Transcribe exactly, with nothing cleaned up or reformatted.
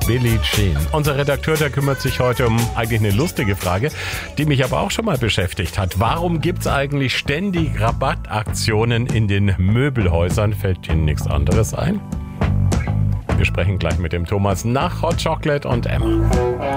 Billie Jean. Unser Redakteur, der kümmert sich heute um eigentlich eine lustige Frage, die mich aber auch schon mal beschäftigt hat. Warum gibt es eigentlich ständig Rabattaktionen in den Möbelhäusern? Fällt Ihnen nichts anderes ein? Wir sprechen gleich mit dem Thomas nach Hot Chocolate und Emma.